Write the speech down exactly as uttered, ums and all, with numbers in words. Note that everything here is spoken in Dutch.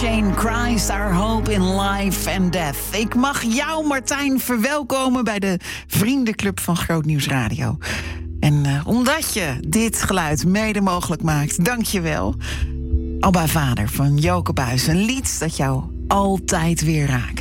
Shane Christ, Our Hope in Life and Death. Ik mag jou, Martijn, verwelkomen bij de Vriendenclub van Grootnieuws Radio. En uh, omdat je dit geluid mede mogelijk maakt, dank je wel. Abba Vader van Joke Buijs, een lied dat jou altijd weer raakt.